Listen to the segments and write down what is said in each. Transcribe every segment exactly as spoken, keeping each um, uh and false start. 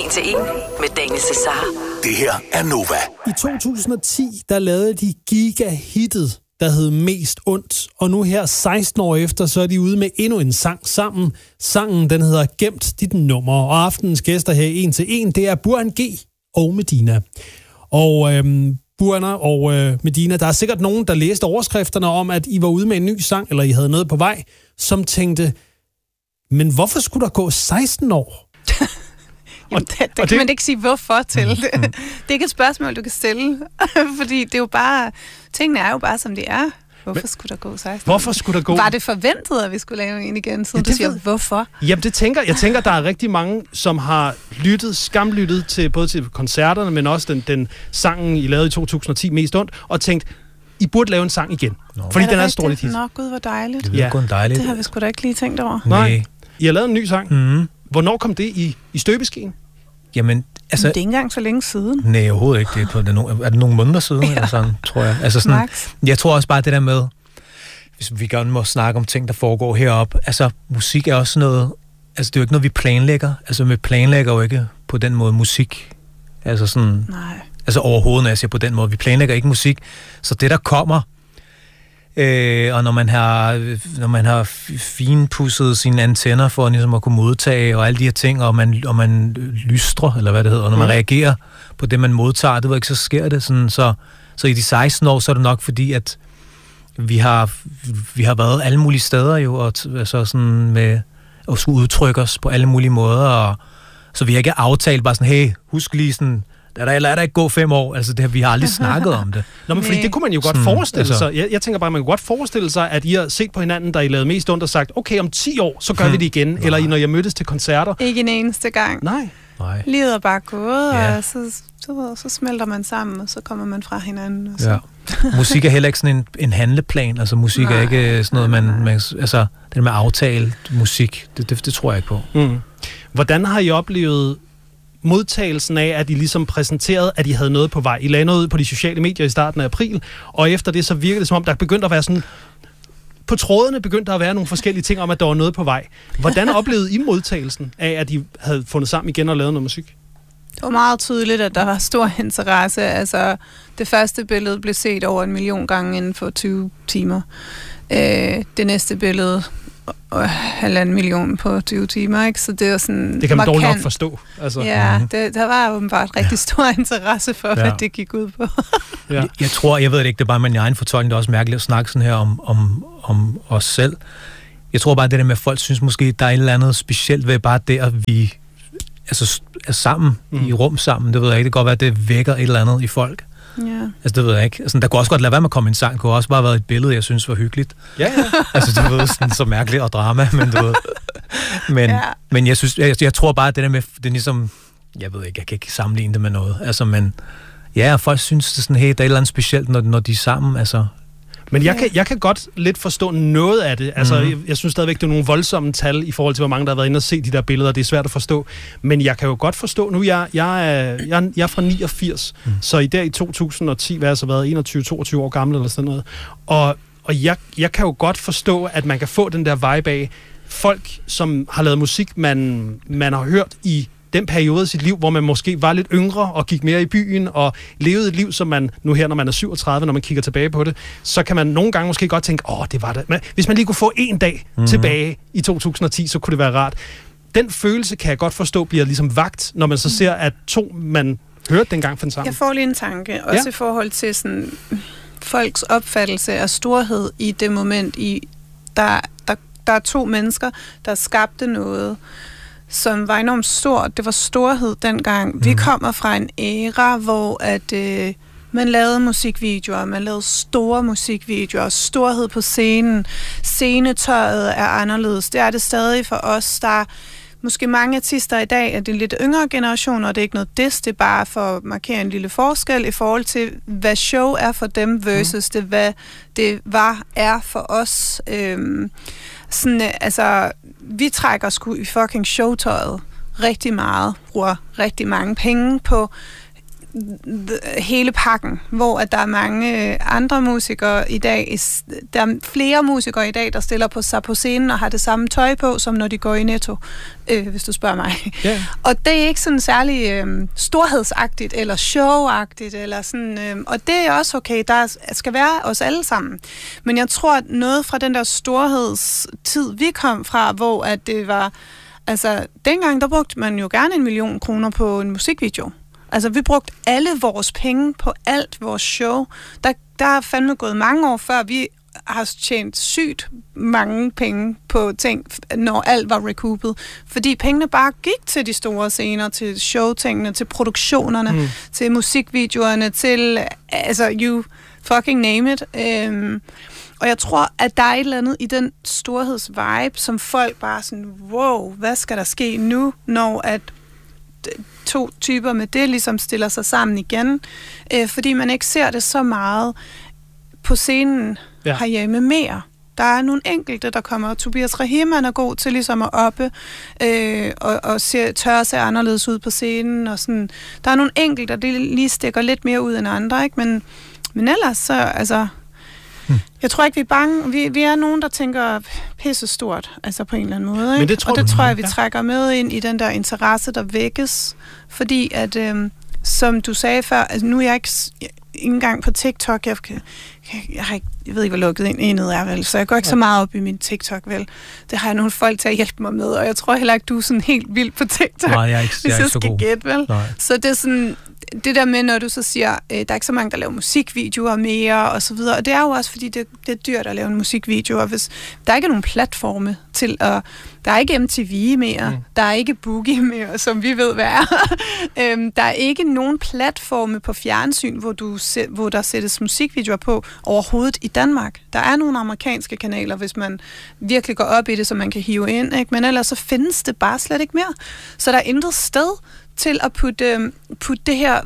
til en med Daniel Cesar. Det her er Nova. I to tusind og ti, der lavede de giga-hittet, der hed Mest Ondt. Og nu her, seksten år efter, så er de ude med endnu en sang sammen. Sangen, den hedder Gemt dit nummer. Og aftenens gæster her en til en, det er Burhan G og Medina. Og øhm, Burhan og øh, Medina, der er sikkert nogen, der læste overskrifterne om, at I var ude med en ny sang, eller I havde noget på vej, som tænkte, men hvorfor skulle der gå seksten år? Jamen, det, det kan det... man ikke sige hvorfor til. Mm, mm. Det er ikke et spørgsmål, du kan stille. Fordi det er jo bare... Tingene er jo bare, som de er. Hvorfor Men, skulle der gå seksten? Hvorfor skulle der gå... Var det forventet, at vi skulle lave en igen, siden ja, du siger, ved... hvorfor? Jamen, det tænker, jeg tænker, der er rigtig mange, som har lyttet, skamlyttet til både til koncerterne, men også den, den sangen, I lavede i to tusind og ti, Mest Ondt, og tænkt, I burde lave en sang igen. Nå. Fordi er den er et stort hit. Nå, gud, hvor dejligt. Det, ja. dejligt. Det har vi sgu da ikke lige tænkt over. Nej. I har lavet en ny sang. Mm. Hvornår kom det i, i støbeskeen? Jamen, altså... Men det er ikke engang så længe siden. Nej, overhovedet ikke. Det er, på, det er, no, er det nogle måneder siden, ja. Eller sådan, tror jeg. Altså sådan, jeg tror også bare det der med, hvis vi gerne må snakke om ting, der foregår heroppe. Altså, musik er også noget... Altså, det er jo ikke noget, vi planlægger. Altså, vi planlægger jo ikke på den måde musik. Altså sådan... Nej. Altså overhovedet, når jeg siger på den måde. Vi planlægger ikke musik. Så det, der kommer... Øh, og når man har, når man har finpudset sine antenner for ligesom at kunne modtage og alle de her ting, og man, og man lystrer, eller hvad det hedder, og når man mm. reagerer på det, man modtager, det var ikke, så sker det sådan. Så, så i de seksten år, så er det nok fordi, at vi har, vi har været alle mulige steder jo, og altså sådan med at skulle udtrykke os på alle mulige måder, og så vi har ikke aftalt bare sådan, hey, husk lige sådan, der er der ikke gå fem år, altså det, vi har aldrig snakket om det. Nå, men fordi det kunne man jo godt sådan, forestille altså, sig. Jeg, jeg tænker bare, at man kunne godt forestille sig, at I har set på hinanden, da I lavede Mest Ondt og sagt, okay, om ti år, så gør hmm. vi det igen. Nej. Eller I, når jeg mødtes til koncerter. Ikke en eneste gang. Nej. Nej. Livet er bare gået, ja. Og så, så, så smelter man sammen, og så kommer man fra hinanden. Og så. Ja. Musik er heller ikke sådan en, en handleplan. Altså musik nej, er ikke sådan noget, man, man altså det med aftalt musik, det, det, det tror jeg ikke på. Mm. Hvordan har I oplevet modtagelsen af, at I ligesom præsenterede, at I havde noget på vej? I lagde noget ud på de sociale medier i starten af april, og efter det så virkede det som om, der begyndte at være sådan... På trådene begyndte der at være nogle forskellige ting om, at der var noget på vej. Hvordan oplevede I modtagelsen af, at I havde fundet sammen igen og lavet noget musik? Det var meget tydeligt, at der var stor interesse. Altså, det første billede blev set over en million gange inden for tyve timer. Øh, det næste billede... og halvanden million på tyve timer, ikke? Så det var sådan... Det kan man markant. dog nok forstå. Altså. Ja, det, der var åbenbart rigtig stor interesse for, ja. Hvad det gik ud på. Ja. Jeg, jeg tror, jeg ved det ikke, det er bare min egen fortolkning, det er også mærkeligt at snakke sådan her om, om, om os selv. Jeg tror bare, det der med, at folk synes måske, der er et eller andet specielt ved bare det, at vi altså, er sammen mm. i rum sammen. Det ved jeg ikke, det kan godt være, at det vækker et eller andet i folk. Ja. Altså, det ved jeg ikke. Altså, der kunne også godt lade være med at komme en sang. Det kunne også bare have været et billede, jeg synes var hyggeligt. Ja, ja. Altså, du ved, sådan så mærkeligt og drama, men du ved. Men, ja. men jeg synes, jeg, jeg tror bare, at det der med, det er ligesom, jeg ved ikke, jeg kan ikke sammenligne det med noget. Altså, men ja, folk synes, det er sådan, hey, der er et eller andet specielt, når, når de er sammen, altså. Men jeg kan, jeg kan godt lidt forstå noget af det. Altså, mm-hmm. jeg, jeg synes stadigvæk, det er nogle voldsomme tal i forhold til, hvor mange der har været inde og se de der billeder. Det er svært at forstå. Men jeg kan jo godt forstå, nu jeg, jeg, er, jeg, jeg er fra niogfirs, mm. så i dag i to tusind og ti, hvad har jeg så været, enogtyve toogtyve år gammel eller sådan noget. Og, og jeg, jeg kan jo godt forstå, at man kan få den der vibe af folk, som har lavet musik, man, man har hørt i den periode af sit liv, hvor man måske var lidt yngre og gik mere i byen og levede et liv, som man nu her, når man er syvogtredive, når man kigger tilbage på det, så kan man nogle gange måske godt tænke, åh, det var det. Men hvis man lige kunne få en dag mm-hmm. tilbage i to tusind og ti, så kunne det være rart. Den følelse kan jeg godt forstå bliver ligesom vagt, når man så ser, at to, man hørte dengang fandt sammen. Jeg får lige en tanke, også ja. I forhold til sådan, folks opfattelse af storhed i det moment, i der, der, der er to mennesker, der skabte noget, som var enormt stort. Det var storhed dengang. Mm. Vi kommer fra en æra, hvor at, øh, man lavede musikvideoer, man lavede store musikvideoer, storhed på scenen, scenetøjet er anderledes. Det er det stadig for os. Der er måske mange artister i dag, at det er lidt yngre generation, og det er ikke noget diss, det er bare for at markere en lille forskel i forhold til, hvad show er for dem versus mm. det, hvad det var, er for os. Øhm, sådan, altså, vi trækker sgu i fucking showtøjet rigtig meget, bruger rigtig mange penge på hele pakken, hvor at der er mange andre musikere i dag, der er flere musikere i dag, der stiller på sig på scenen og har det samme tøj på, som når de går i Netto, øh, hvis du spørger mig. Yeah. Og det er ikke sådan særlig øh, storhedsagtigt eller showagtigt, eller sådan, øh, og det er også okay, der skal være os alle sammen. Men jeg tror, at noget fra den der storhedstid, vi kom fra, hvor at det var, altså dengang, der brugte man jo gerne en million kroner på en musikvideo. Altså, vi brugte alle vores penge på alt vores show. Der, der er fandme gået mange år før, vi har tjent sygt mange penge på ting, når alt var recoupet. Fordi pengene bare gik til de store scener, til showtingene, til produktionerne, mm. til musikvideoerne, til, altså, you fucking name it. Um, og jeg tror, at der er et eller andet i den storhedsvibe, som folk bare sådan, wow, hvad skal der ske nu, når at to typer med det ligesom stiller sig sammen igen, øh, fordi man ikke ser det så meget på scenen ja. herhjemme mere. Der er nogle enkelte, der kommer. Tobias Rahim, han er god til ligesom at oppe øh, og, og se, tør se anderledes ud på scenen. Og sådan. Der er nogle enkelte, der lige stikker lidt mere ud end andre, ikke? Men, men ellers så, altså... Jeg tror ikke, vi er bange. Vi, vi er nogen, der tænker pisse stort, altså på en eller anden måde. Ikke? Men det tror og det du, tror jeg, vi ja. trækker med ind i den der interesse, der vækkes. Fordi at, øhm, som du sagde før, altså nu er jeg ikke, jeg, ikke engang på TikTok. Jeg, jeg, jeg, har ikke, jeg ved ikke, hvor lukket ind enet er, vel? Så jeg går ikke ja. så meget op i min TikTok, vel? Det har jeg nogle folk til at hjælpe mig med, og jeg tror heller ikke, du er sådan helt vild på TikTok. Nej, jeg er ikke, hvis jeg er ikke så god. Gætte, vel? Nej. Så det er sådan... Det der med, når du så siger, øh, der er ikke så mange, der laver musikvideoer mere, og så videre. Og det er jo også, fordi det, det er dyrt at lave en musikvideo. Og hvis der ikke er nogen platforme til at... Der er ikke M T V mere. Mm. Der er ikke Boogie mere, som vi ved, hvad er. øhm, der er ikke nogen platforme på fjernsyn, hvor, du, hvor der sættes musikvideoer på overhovedet i Danmark. Der er nogle amerikanske kanaler, hvis man virkelig går op i det, så man kan hive ind. Ikke? Men ellers så findes det bare slet ikke mere. Så der er intet sted til at putte, putte det her,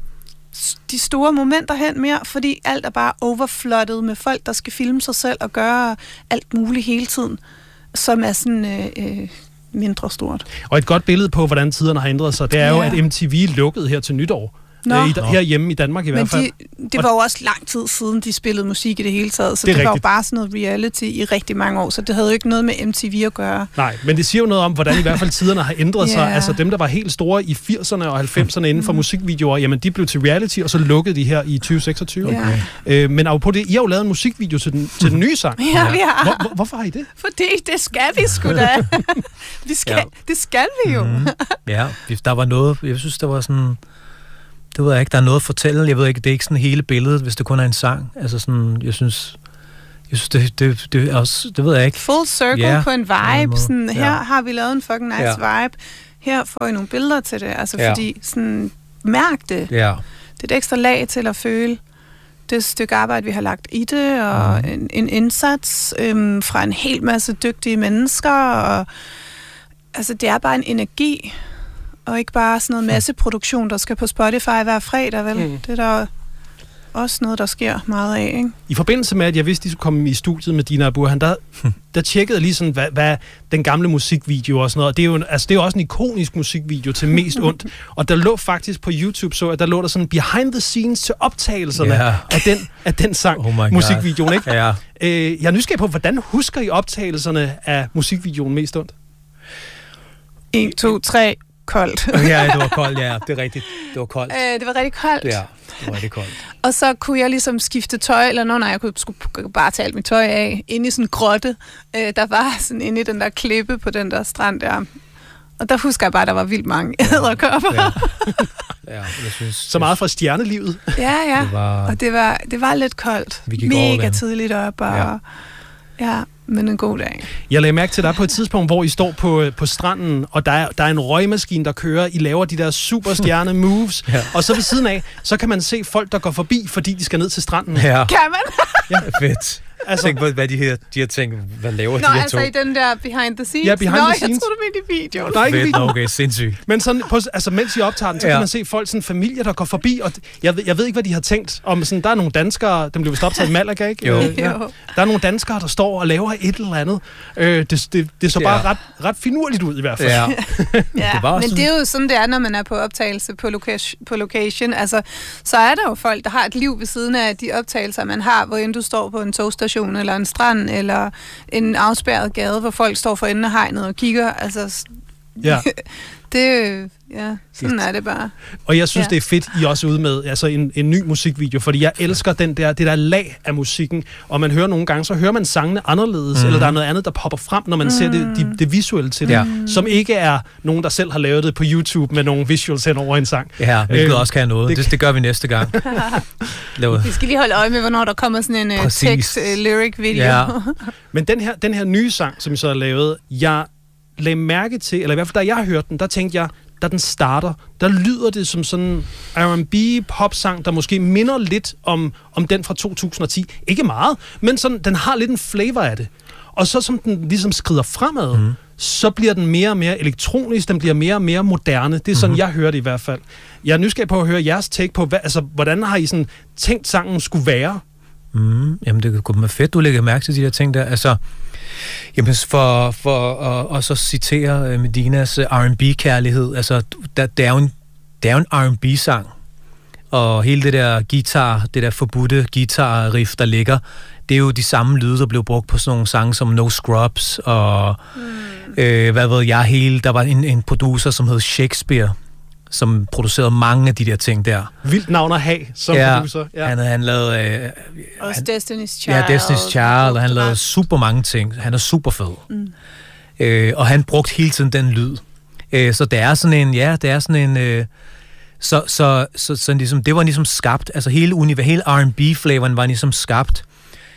de store momenter hen mere, fordi alt er bare overflottet med folk, der skal filme sig selv og gøre alt muligt hele tiden, som er sådan øh, øh, mindre stort. Og et godt billede på, hvordan tiderne har ændret sig, det er ja. jo, at M T V lukkede her til nytår. Nå. I, herhjemme i Danmark i Men hvert fald. De, det var jo også lang tid siden, de spillede musik i det hele taget, så det, det var jo bare sådan noget reality i rigtig mange år, så det havde jo ikke noget med M T V at gøre. Nej, men det siger jo noget om, hvordan i hvert fald tiderne har ændret yeah. sig. Altså dem, der var helt store i firserne og halvfemserne inden for mm. musikvideoer, jamen de blev til reality, og så lukkede de her i tyve seksogtyve. Okay. Øh, men apropos det, I har jo lavet en musikvideo til den, til den nye sang. Ja, vi har. Hvor, hvor, hvorfor har I det? Fordi det skal vi sgu da. vi skal, ja. Det skal vi jo. Mm. Ja, der var noget, jeg synes, der var sådan... Det ved jeg ikke, der er noget at fortælle. Jeg ved ikke, det er ikke sådan hele billedet, hvis det kun er en sang. Altså sådan, jeg synes, jeg synes det, det, det er også, det ved jeg ikke. Full circle yeah, på en vibe. Sådan, her ja. har vi lavet en fucking nice ja. vibe. Her får I nogle billeder til det. Altså ja. fordi, sådan, mærk det. Ja. Det er et ekstra lag til at føle det stykke arbejde, vi har lagt i det, og mm. en, en indsats øhm, fra en hel masse dygtige mennesker. Og, altså, det er bare en energi. Og ikke bare sådan noget masseproduktion, der skal på Spotify hver fredag, vel? Mm. Det er der også noget, der sker meget af, ikke? I forbindelse med, at jeg vidste, at de skulle komme i studiet med Dina Burhan, der, der tjekkede lige sådan, hvad, hvad den gamle musikvideo og sådan noget. Det er, jo, altså, det er jo også en ikonisk musikvideo til Mest Ondt. Og der lå faktisk på YouTube, så at der lå der sådan behind the scenes til optagelserne yeah. af, den, af den sang, oh musikvideoen, ikke? Yeah. Øh, jeg er nysgerrig på, hvordan husker I optagelserne af musikvideoen Mest Ondt? en, to, tre... koldt. Ja, det var koldt, ja. Det er rigtigt. Det var koldt. Øh, det var rigtig koldt. Ja, det var rigtig koldt. Og så kunne jeg ligesom skifte tøj, eller nå, nej, jeg kunne skulle bare tage alt mit tøj af, inde i sådan en grotte. Øh, der var sådan inde i den der klippe på den der strand der. Og der husker jeg bare, at der var vildt mange edderkopper. Ja. Ja, jeg synes, så meget fra stjernelivet. Ja, ja. Det var, og det var, det var lidt koldt. Mega tidligt op, og ja. ja. Men en god dag. Jeg lagde mærke til dig på et tidspunkt, hvor I står på, på stranden, og der er, der er en røgmaskine, der kører. I laver de der superstjerne moves. Ja. Og så ved siden af, så kan man se folk, der går forbi, fordi de skal ned til stranden. Ja. Kan man? Ja, fedt. Altså, tænk på, hvad de her, de her ting, hvad laver Nå, de her altså to? i den der behind the scenes? Ja, behind Nå, the jeg scenes. troede, du mente i videoen. Der er ikke Fedt, video. okay, sindssygt. Men sådan, på, altså, mens I optager den, så kan Ja. man se folk, sådan familier, der går forbi, og jeg ved, jeg ved ikke, hvad de har tænkt. Om sådan, der er nogle danskere, dem blev vist optaget i Malaga, ikke? Jo. Øh, ja. Der er nogle danskere, der står og laver et eller andet. Øh, det, det, det så bare Ja. ret, ret finurligt ud i hvert fald. Ja. Ja, Det var også men sådan- det er jo sådan, det er, når man er på optagelse på, location, på location. Altså, så er der jo folk, der har et liv ved siden af de optagelser, man har, hvor end du står på en togstation, eller en strand, eller en afspærret gade, hvor folk står for enden af hegnet og kigger. Altså, Ja. det, ja, sådan er det bare. Og jeg synes, Ja. det er fedt, I også er ude med altså en, en ny musikvideo, fordi jeg elsker den der, det der lag af musikken, og man hører nogle gange, så hører man sangene anderledes, mm. eller der er noget andet, der popper frem, når man mm. ser det, det, det visuelle til det, Ja. som ikke er nogen, der selv har lavet det på YouTube med nogle visuals hen over en sang. Ja, hvilket Øh, også kan noget. det- Det, det gør vi næste gang. Laver. Vi skal lige holde øje med, hvornår der kommer sådan en uh, Præcis. tekst-lyric-video. Ja. Men den her, den her nye sang, som I så har lavet, jeg lagde mærke til, eller i hvert fald da jeg hørte den, der tænkte jeg, da den starter, der lyder det som sådan en R and B popsang, der måske minder lidt om, om den fra to tusind og ti. Ikke meget, men sådan, den har lidt en flavor af det. Og så som den ligesom skrider fremad, mm. så bliver den mere og mere elektronisk, den bliver mere og mere moderne. Det er sådan, mm. jeg hører det i hvert fald. Jeg er nysgerrig på at høre jeres take på, hvad, altså, hvordan har I sådan tænkt sangen skulle være? Mm, jamen, det kunne være fedt, du lægger mærke til de der ting der. Altså, jamen, for, for at og så citere Medinas R and B-kærlighed, altså, der, det er jo en, det er jo en R and B-sang, og hele det der guitar, det der forbudte guitar-riff, der ligger, det er jo de samme lyde, der blev brugt på sådan nogle sange som No Scrubs, og mm. øh, hvad ved jeg, hele, der var en, en producer, som hed Shakespeare, som producerede mange af de der ting der. Vildt navn at have som ja, producer. Ja, han, han lavede... Øh, Også han, Destiny's Child. Ja, Destiny's Child, og han lavede super mange ting. Han er super fed. Mm. Øh, og han brugte hele tiden den lyd. Øh, så det er sådan en... Ja, det er sådan en... Øh, så, så, så, så ligesom, det var ligesom skabt. Altså hele, univer, hele R and B-flavoren var ligesom skabt.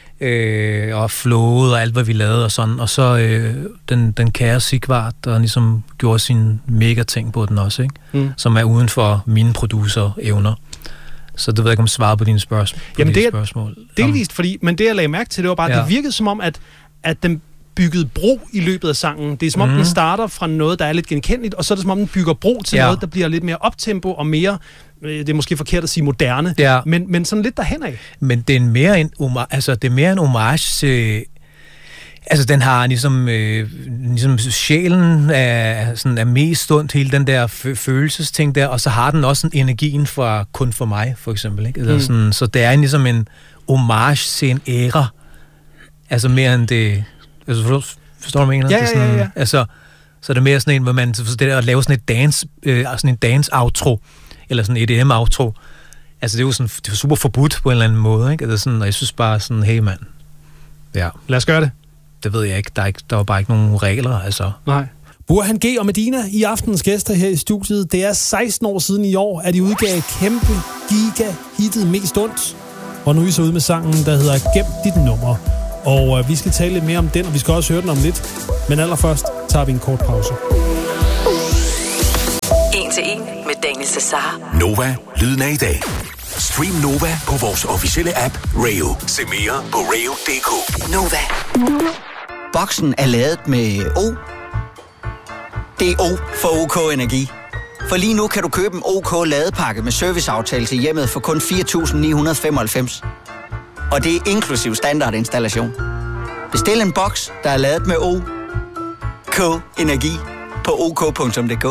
Øh, og flowet og alt, hvad vi lavede og sådan. Og så øh, den, den kære Sigvard, der ligesom gjorde sin mega ting på den også, ikke? Mm. Som er uden for mine producer-evner. Så det ved jeg ikke, om svarer på dine spørgsmål. Jamen det er spørgsmål. delvist, fordi, men det jeg lagde mærke til, det var bare, at Ja. det virkede som om, at, at den byggede bro i løbet af sangen. Det er som om, mm. den starter fra noget, der er lidt genkendeligt, og så er det som om, den bygger bro til Ja. noget, der bliver lidt mere optempo og mere, øh, det er måske forkert at sige moderne, Ja. men, men sådan lidt derhen af. Men det er mere en, oma- altså, det er mere en homage til... Altså, den har ligesom, øh, ligesom sjælen er, sådan, er mest stund hele den der f- følelsesting der, og så har den også en energien fra kun for mig, for eksempel. Ikke? Altså, Mm. sådan, så det er ligesom en homage til en æra. Altså mere end det... Altså, forstår, forstår du, hvad jeg mener? Ja, Det er ja, sådan, ja, ja. Altså, så er det mere sådan en, hvor man... Så det der at lave sådan et dance, øh, sådan en dance-outro, eller sådan et E D M-outro, altså det er jo sådan, det er super forbudt på en eller anden måde, ikke? Altså sådan, og jeg synes bare sådan, hey mand, ja, Lad os gøre det. det ved jeg ikke, der er, ikke, der var bare ikke nogen regler, altså. Nej. Burhan G og Medina i aftenens gæster her i studiet. Det er seksten år siden i år, at de udgav kæmpe giga-hittet Mest Ondt. Og nu er I så ude med sangen, der hedder Gem dit nummer. Og øh, vi skal tale lidt mere om den, og vi skal også høre den om lidt. Men allerførst tager vi en kort pause. En til en med Daniel Cesar. Nova, lyden af i dag. Stream Nova på vores officielle app Rayo. Se mere på rayo punktum d k. Nova. Boksen er lavet med O. Det er O for OK Energi. For lige nu kan du købe en OK ladepakke med serviceaftale til hjemmet for kun fire tusind ni hundrede femoghalvfems. Og det er inklusiv standardinstallation. Bestil en boks, der er lavet med O. K Energi på ok punktum d k.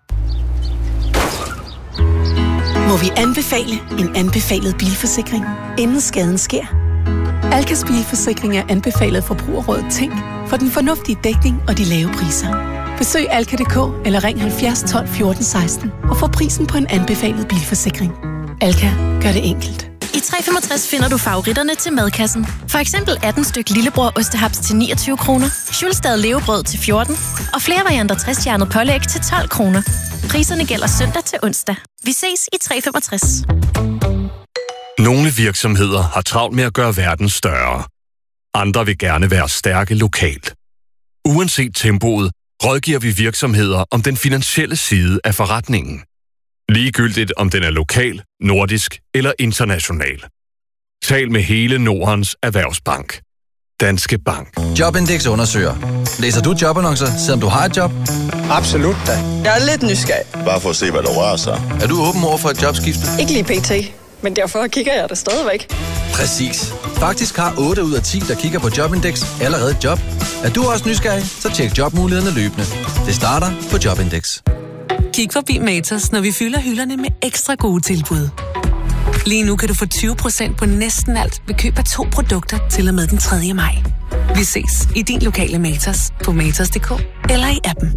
Må vi anbefale en anbefalet bilforsikring, inden skaden sker? Alkas bilforsikring er anbefalet forbrugerrådet Tænk for den fornuftige dækning og de lave priser. Besøg alka punktum d k eller ring halvfjerds tolv fjorten seksten og få prisen på en anbefalet bilforsikring. Alka gør det enkelt. I tre komma femogtres finder du favoritterne til madkassen. For eksempel atten styk lillebror ostehaps til niogtyve kroner, Schulstad levebrød til fjorten og flere varianter tres-stjernet pålæg til tolv kroner. Priserne gælder søndag til onsdag. Vi ses i tre komma femogtres. Nogle virksomheder har travlt med at gøre verden større. Andre vil gerne være stærke lokalt. Uanset tempoet, rådgiver vi virksomheder om den finansielle side af forretningen. Ligegyldigt om den er lokal, nordisk eller international. Tal med hele Nordens Erhvervsbank. Danske Bank. Jobindex undersøger. Læser du jobannoncer, selvom du har et job? Absolut da. Jeg er lidt nysgerrig. Bare for at se, hvad der rører sig. Er du åben over for et jobskifte? Ikke lige pt, men derfor kigger jeg det stadigvæk. Præcis. Faktisk har otte ud af ti, der kigger på Jobindex, allerede et job. Er du også nysgerrig, så tjek jobmulighederne løbende. Det starter på Jobindex. Kig forbi Matas, når vi fylder hylderne med ekstra gode tilbud. Lige nu kan du få tyve procent på næsten alt ved køb af to produkter til og med den tredje maj. Vi ses i din lokale Matas på matas punktum d k eller i appen.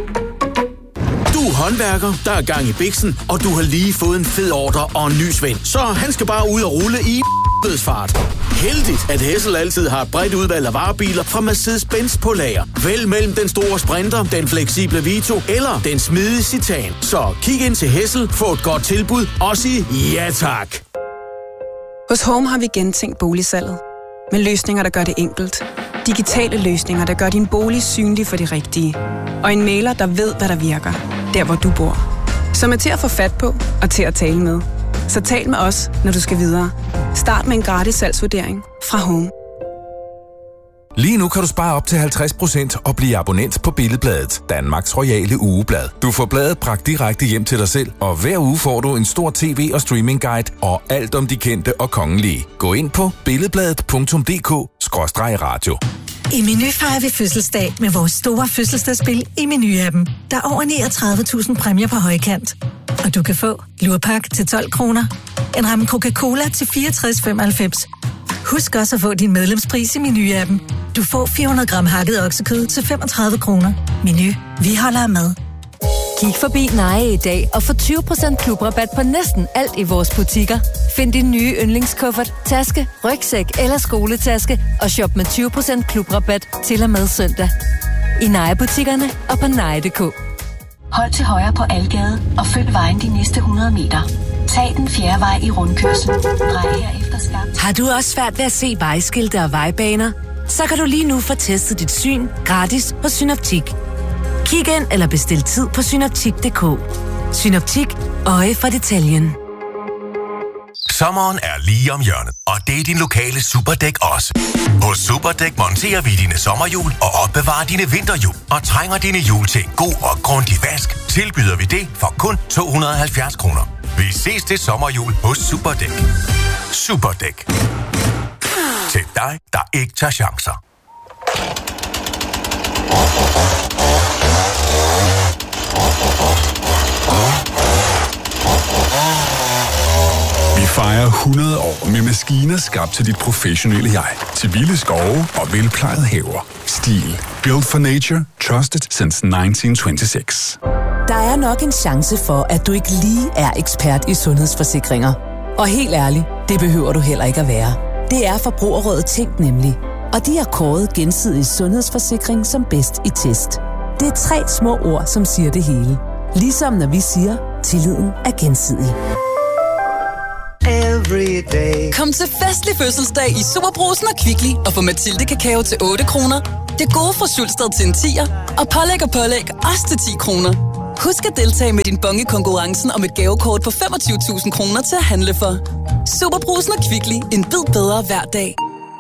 Du er håndværker, der er gang i biksen, og du har lige fået en fed ordre og en ny svend. Så han skal bare ud og rulle i fart. Heldigt, at Hessel altid har et bredt udvalg af varebiler fra Mercedes-Benz på lager. Vælg mellem den store Sprinter, den fleksible Vito eller den smidige Citan. Så kig ind til Hessel, få et godt tilbud og sig ja tak. Hos Home har vi gentænkt boligsalget. Med løsninger, der gør det enkelt. Digitale løsninger, der gør din bolig synlig for de rigtige. Og en mailer, der ved, hvad der virker. Der, hvor du bor. Som er til at få fat på og til at tale med. Så tal med os, når du skal videre. Start med en gratis salgsvurdering fra Home. Lige nu kan du spare op til halvtreds procent og blive abonnent på Billedbladet, Danmarks royale ugeblad. Du får bladet bragt direkte hjem til dig selv, og hver uge får du en stor tv- og streamingguide og alt om de kendte og kongelige. Gå ind på billedbladet punktum d k skråstreg radio. I Meny fejrer vi fødselsdag med vores store fødselsdagsspil i Meny-appen. Der er over niogtredive tusind præmier på højkant. Og du kan få lurpak til tolv kroner, en ramme Coca-Cola til fireogtres femoghalvfems. Husk også at få din medlemspris i Meny-appen. Du får fire hundrede gram hakket oksekød til femogtredive kroner. Meny. Vi holder med. Kig forbi Neje i dag og få tyve procent klubrabat på næsten alt i vores butikker. Find din nye yndlingskuffert, taske, rygsæk eller skoletaske og shop med tyve procent klubrabat til og med søndag. I Neje-butikkerne og på neje punktum d k. Hold til højre på Algade og følg vejen de næste hundrede meter. Tag den fjerde vej i rundkørslen. Drej herefter skarpt. Har du også svært ved at se vejskilte og vejbaner? Så kan du lige nu få testet dit syn gratis hos Synoptik. Kig ind eller bestil tid på synoptik punktum d k. Synoptik. Øje for detaljen. Sommeren er lige om hjørnet, og det er din lokale Superdæk også. Hos Superdæk monterer vi dine sommerhjul og opbevarer dine vinterhjul. Og trænger dine hjul til en god og grundig vask, tilbyder vi det for kun to hundrede og halvfjerds kroner. Vi ses til sommerhjul hos Superdæk. Superdæk. Til dig, der ikke tager chancer. Vi fejrer hundrede år med maskiner skabt til dit professionelle jeg. Til vilde skove og velplejede haver. Stil. Built for nature. Trusted since nitten tyve-seks. Der er nok en chance for, at du ikke lige er ekspert i sundhedsforsikringer. Og helt ærligt, det behøver du heller ikke at være. Det er Forbrugerrådet Tænk nemlig. Og de har kåret gensidig sundhedsforsikring som bedst i test. Det er tre små ord, som siger det hele. Ligesom når vi siger, tilliden er gensidig. Kom til festlig fødselsdag i Superbrugsen og Kvickly og få Mathilde kakao til otte kroner. Det gode fra Sulsted til en tier, og pålæg og pålæg også til ti kroner. Husk at deltage med din bonge i konkurrencen om et gavekort på femogtyve tusind kroner til at handle for. Superbrugsen og Kvickly. En bid bedre hver dag.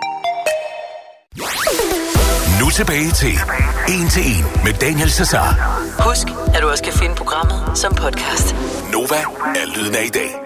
Nu tilbage til En til En med Daniel Cesar. Husk, at du også kan finde programmet som podcast. Nova er lyden af i dag.